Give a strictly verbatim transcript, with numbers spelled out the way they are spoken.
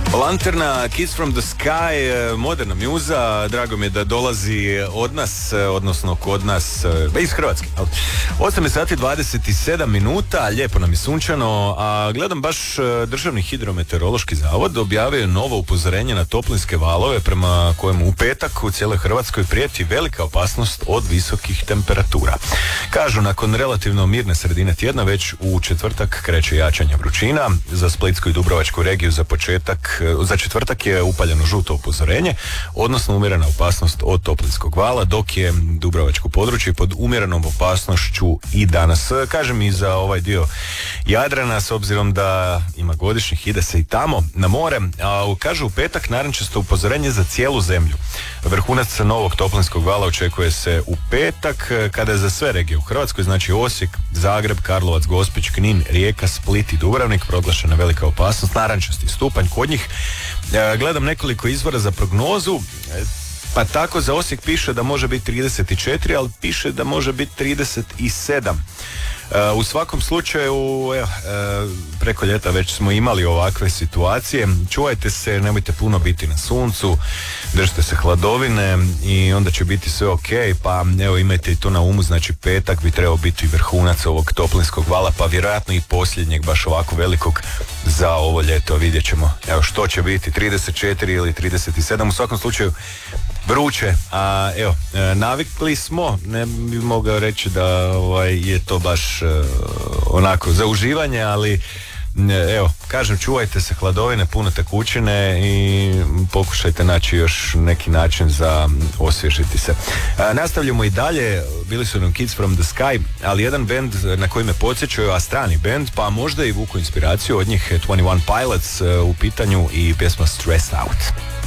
Lanterna, Kiss from the Sky, moderna mjuza, drago mi je da dolazi od nas, odnosno kod nas, iz Hrvatske. osam je sati dvadeset sedam minuta, lijepo nam je sunčano, a gledam baš Državni hidrometeorološki zavod objavio je novo upozorenje na toplinske valove prema kojemu u petak u cijeloj Hrvatskoj prijeti velika opasnost od visokih temperatura. Kažu, nakon relativno mirne sredine tjedna, već u četvrtak kreće jačanje vrućina. Za Splitsku i Dubrovačku regiju za početak Za četvrtak je upaljeno žuto upozorenje, odnosno umjerena opasnost od toplinskog vala, dok je Dubrovačko područje pod umjerenom opasnošću i danas. Kažem i za ovaj dio Jadrana, s obzirom da ima godišnjih, ide se i tamo na more, a kažu u petak narančasto upozorenje za cijelu zemlju. Vrhunac novog toplinskog vala očekuje se u petak, kada je za sve regije u Hrvatskoj, znači Osijek, Zagreb, Karlovac, Gospić, Knin, Rijeka, Split i Dubrovnik, proglašena velika opasnost, narančasti stupanj kod njih. Gledam nekoliko izvora za prognozu, pa tako za Osijek piše da može biti trideset četiri, ali piše da može biti trideset sedam. U svakom slučaju, evo, preko ljeta već smo imali ovakve situacije. Čuvajte se, nemojte puno biti na suncu, držite se hladovine i onda će biti sve ok. Pa evo, imajte i to na umu, znači petak bi trebao biti vrhunac ovog toplinskog vala, pa vjerojatno i posljednjeg baš ovako velikog za ovo ljeto. Vidjet ćemo, evo, što će biti, trideset četiri ili trideset sedam. U svakom slučaju vruće, a evo, navikli smo, ne bih mogao reći da ovaj, je to baš uh, onako za uživanje, ali evo, kažem, čuvajte se hladovine, puno tekućine i pokušajte naći još neki način za osvježiti se. A, nastavljamo i dalje, bili su nam Kids from the Sky, ali jedan band na koji me podsjećaju, a strani band, pa možda i vuku inspiraciju od njih, dvadeset jedan Pilots, u pitanju i pjesma Stressed Out.